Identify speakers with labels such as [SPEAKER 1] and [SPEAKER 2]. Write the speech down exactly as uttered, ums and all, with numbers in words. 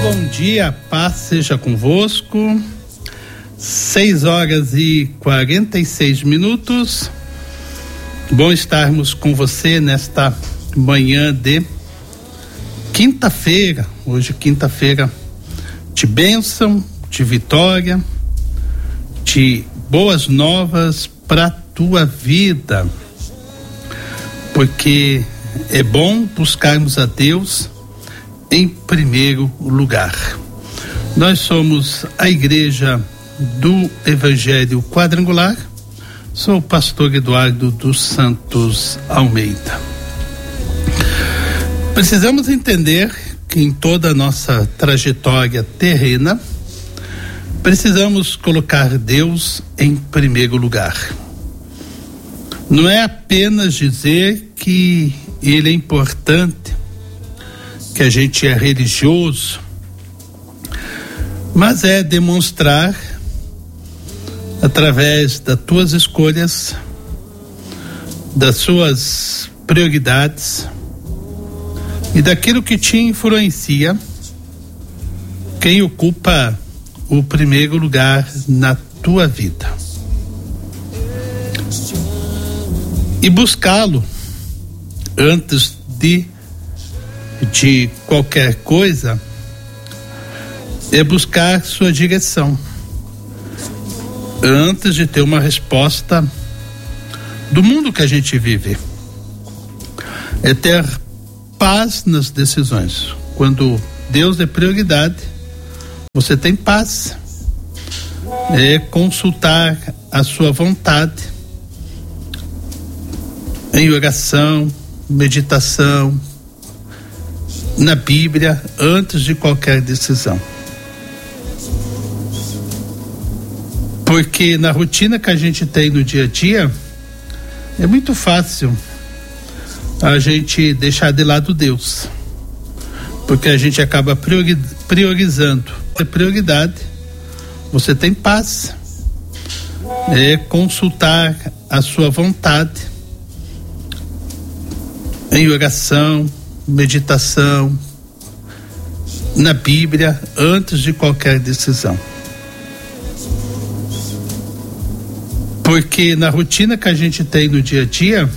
[SPEAKER 1] bom dia, paz seja convosco. Seis horas e quarenta e seis minutos. Bom estarmos com você nesta manhã de quinta-feira. Hoje, quinta-feira de bênção, de vitória, de boas novas para tua vida. Porque é bom buscarmos a Deus em primeiro lugar. Nós somos a Igreja do Evangelho Quadrangular. Sou o pastor Eduardo dos Santos Almeida. Precisamos entender que em toda a nossa trajetória terrena, precisamos colocar Deus em primeiro lugar. Não é apenas dizer que Ele é importante, que a gente é religioso, mas é demonstrar através das tuas escolhas, das suas prioridades e daquilo que te influencia, quem ocupa o primeiro lugar na tua vida. E buscá-lo antes de de qualquer coisa é buscar sua direção antes de ter uma resposta do mundo que a gente vive. É ter paz nas decisões. Quando Deus é prioridade, você tem paz. É consultar a sua vontade em oração, meditação, na Bíblia, antes de qualquer decisão. Porque na rotina que a gente tem no dia a dia, é muito fácil a gente deixar de lado Deus. Porque a gente acaba priori- priorizando. É prioridade, você tem paz. É consultar a sua vontade em oração, meditação, na Bíblia, antes de qualquer decisão. Porque na rotina que a gente tem no dia a dia,